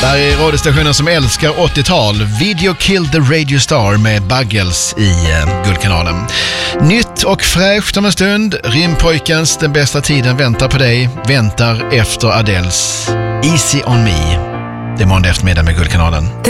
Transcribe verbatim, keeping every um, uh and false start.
Där är radiostationen som älskar åttiotal. Video Kill the Radio Star med Buggles i eh, Guldkanalen. Nytt och fräscht om en stund. Rimpojkens Den bästa tiden väntar på dig. Väntar efter Adels Easy on me. Det är måndag eftermiddag med Guldkanalen.